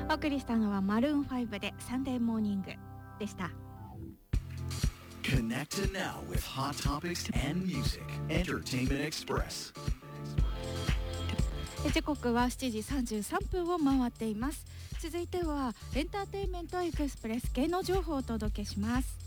お送りしたのはマルーン5でサンデーモーニングでした。 Connect now with hot topics and music. Entertainment Express. 時刻は7時33分を回っています。続いてはエンターテインメントエクスプレス芸能情報をお届けします。